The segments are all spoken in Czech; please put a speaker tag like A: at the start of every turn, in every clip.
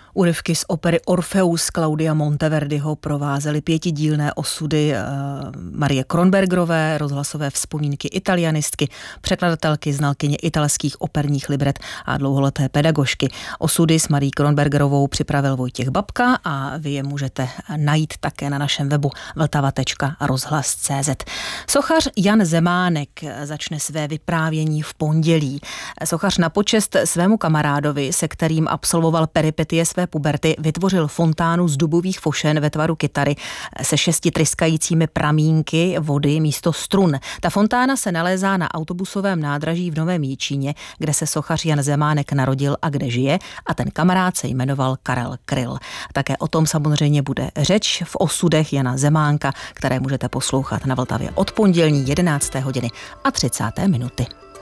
A: Úryvky z opery Orfeus Claudia Monteverdiho provázely 5dílné osudy Marie Kronbergerové, rozhlasové vzpomínky italianistky, překladatelky, znalkyně italských operních libret a dlouholeté pedagožky. Osudy s Marií Kronbergerovou připravil Vojtěch Babka a vy je můžete najít také na našem webu vltava.rozhlas.cz. Sochař Jan Zemánek začne své vyprávění v pondělí. Sochař na počest svému kamarádovi, se kterým absolvoval peripetie své puberty, vytvořil fontánu z dubových fošen ve tvaru kytary se 6 tryskajícími pramínky vody místo strun. Ta fontána se nalézá na autobusovém nádraží v Novém Jičíně, kde se sochař Jan Zemánek narodil a kde žije, a ten kamarád se jmenoval Karel Kryl. Také o tom samozřejmě bude řeč v osudech Jana Zemánka, které můžete poslouchat na Vltavě od pondělní 11. hodiny a 30. minuty.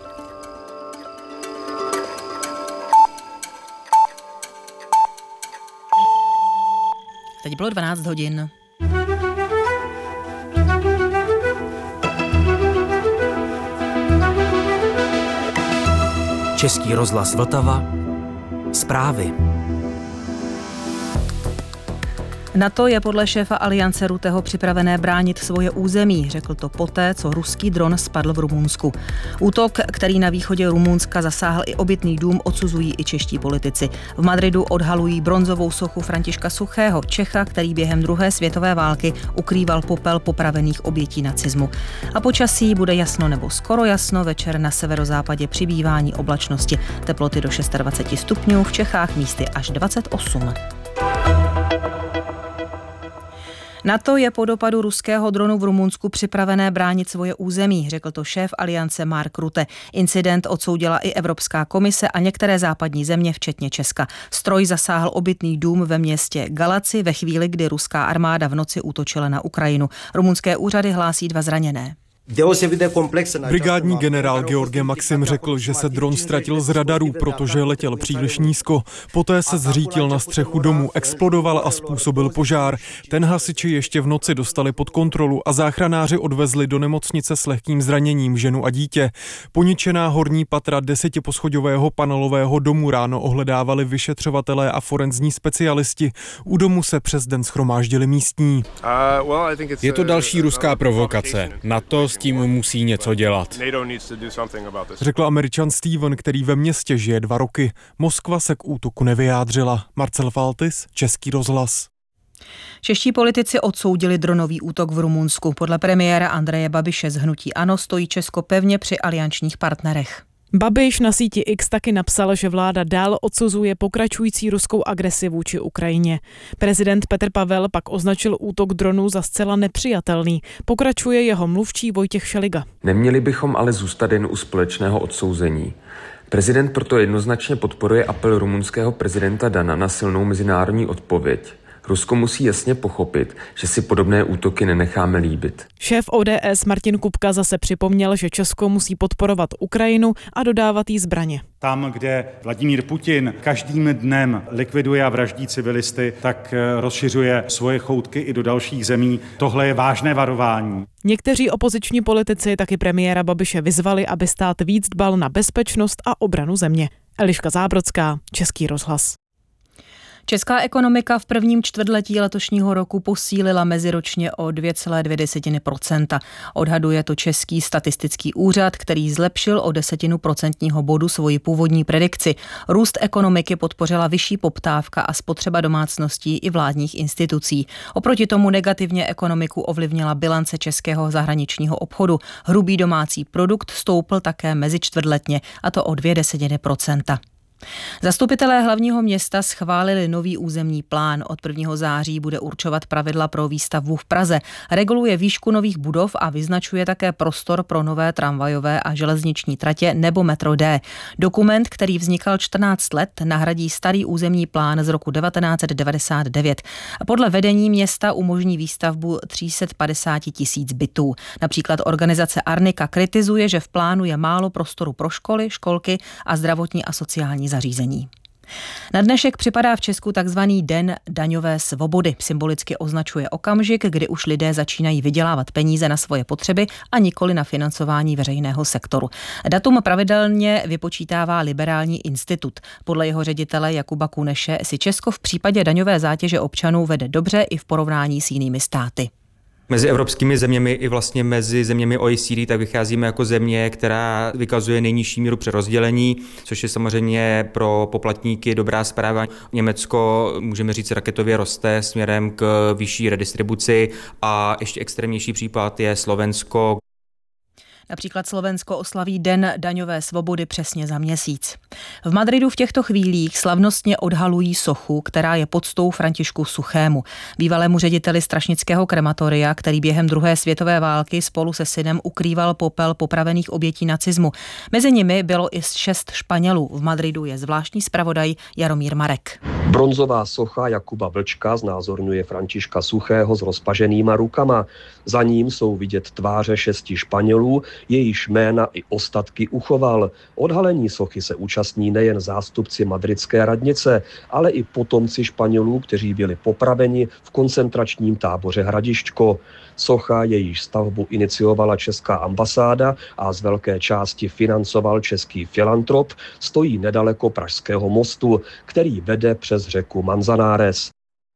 A: Teď bylo 12 hodin.
B: Český rozhlas Vltava. Zprávy.
A: NATO je podle šéfa Aliance Rutteho připravené bránit svoje území, řekl to poté, co ruský dron spadl v Rumunsku. Útok, který na východě Rumunska zasáhl i obytný dům, odsuzují i čeští politici. V Madridu odhalují bronzovou sochu Františka Suchého, Čecha, který během druhé světové války ukrýval popel popravených obětí nacismu. A počasí bude jasno nebo skoro jasno, večer na severozápadě přibývání oblačnosti. Teploty do 26 stupňů, v Čechách místy až 28. NATO je po dopadu ruského dronu v Rumunsku připravené bránit svoje území, řekl to šéf Aliance Mark Rutte. Incident odsoudila i Evropská komise a některé západní země, včetně Česka. Stroj zasáhl obytný dům ve městě Galaci ve chvíli, kdy ruská armáda v noci útočila na Ukrajinu. Rumunské úřady hlásí 2 zraněné.
C: Brigádní generál George Maxim řekl, že se dron ztratil z radarů, protože letěl příliš nízko. Poté se zřítil na střechu domu, explodoval a způsobil požár. Ten hasiči ještě v noci dostali pod kontrolu a záchranáři odvezli do nemocnice s lehkým zraněním ženu a dítě. Poničená horní patra 10poschodového panelového domu ráno ohledávali vyšetřovatelé a forenzní specialisti. U domu se přes den shromáždili místní.
D: Je to další ruská provokace. NATO s tím musí něco dělat,
C: řekl Američan Steven, který ve městě žije 2 roky. Moskva se k útoku nevyjádřila. Marcel Faltis, Český rozhlas.
A: Čeští politici odsoudili dronový útok v Rumunsku. Podle premiéra Andreje Babiše z hnutí ANO stojí Česko pevně při aliančních partnerech.
E: Babiš na síti X taky napsal, že vláda dál odsuzuje pokračující ruskou agresi vůči Ukrajině. Prezident Petr Pavel pak označil útok dronů za zcela nepřijatelný. Pokračuje jeho mluvčí Vojtěch Šeliga.
F: Neměli bychom ale zůstat jen u společného odsouzení. Prezident proto jednoznačně podporuje apel rumunského prezidenta Dana na silnou mezinárodní odpověď. Rusko musí jasně pochopit, že si podobné útoky nenecháme líbit.
E: Šéf ODS Martin Kupka zase připomněl, že Česko musí podporovat Ukrajinu a dodávat jí zbraně.
G: Tam, kde Vladimír Putin každým dnem likviduje a vraždí civilisty, tak rozšiřuje svoje choutky i do dalších zemí. Tohle je vážné varování.
E: Někteří opoziční politici taky premiéra Babiše vyzvali, aby stát víc dbal na bezpečnost a obranu země. Eliška Zábrodská, Český rozhlas.
A: Česká ekonomika v prvním čtvrtletí letošního roku posílila meziročně o 2,2%. Odhaduje to Český statistický úřad, který zlepšil o 0,1% bodu svoji původní predikci. Růst ekonomiky podpořila vyšší poptávka a spotřeba domácností i vládních institucí. Oproti tomu negativně ekonomiku ovlivnila bilance českého zahraničního obchodu. Hrubý domácí produkt stoupl také mezičtvrtletně, a to o 0,2%. Zastupitelé hlavního města schválili nový územní plán. Od 1. září bude určovat pravidla pro výstavbu v Praze. Reguluje výšku nových budov a vyznačuje také prostor pro nové tramvajové a železniční tratě nebo metro D. Dokument, který vznikal 14 let, nahradí starý územní plán z roku 1999. Podle vedení města umožní výstavbu 350 000 bytů. Například organizace Arnika kritizuje, že v plánu je málo prostoru pro školy, školky a zdravotní a sociální zařízení. Na dnešek připadá v Česku takzvaný Den daňové svobody. Symbolicky označuje okamžik, kdy už lidé začínají vydělávat peníze na svoje potřeby a nikoli na financování veřejného sektoru. Datum pravidelně vypočítává Liberální institut. Podle jeho ředitele Jakuba Kuneše si Česko v případě daňové zátěže občanů vede dobře i v porovnání s jinými státy.
H: Mezi evropskými zeměmi i vlastně mezi zeměmi OECD tak vycházíme jako země, která vykazuje nejnižší míru přerozdělení, což je samozřejmě pro poplatníky dobrá zpráva. Německo, můžeme říct, raketově roste směrem k vyšší redistribuci a ještě extrémnější případ je Slovensko.
A: Například Slovensko oslaví Den daňové svobody přesně za měsíc. V Madridu v těchto chvílích slavnostně odhalují sochu, která je poctou Františku Suchému, bývalému řediteli strašnického krematoria, který během druhé světové války spolu se synem ukrýval popel popravených obětí nacismu. Mezi nimi bylo i 6 Španělů. V Madridu je zvláštní zpravodaj Jaromír Marek.
I: Bronzová socha Jakuba Vlčka znázorňuje Františka Suchého s rozpaženýma rukama. Za ním jsou vidět tváře 6 Španělů, jejíž jména i ostatky uchoval. Odhalení sochy se účastní nejen zástupci madridské radnice, ale i potomci Španělů, kteří byli popraveni v koncentračním táboře Hradišťko. Socha, jejíž stavbu iniciovala česká ambasáda a z velké části financoval český filantrop, stojí nedaleko Pražského mostu, který vede přes řeku Manzanares.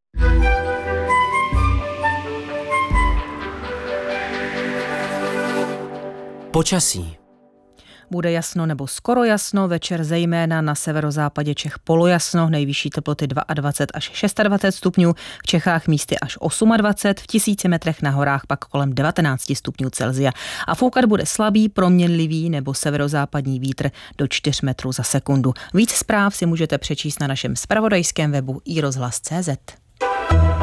B: Počasí.
A: Bude jasno nebo skoro jasno, večer zejména na severozápadě Čech polojasno, nejvyšší teploty 22 až 26 stupňů, v Čechách místy až 28, v 1000 metrech na horách pak kolem 19 stupňů Celsia. A foukat bude slabý, proměnlivý nebo severozápadní vítr do 4 metrů za sekundu. Víc zpráv si můžete přečíst na našem zpravodajském webu iRozhlas.cz.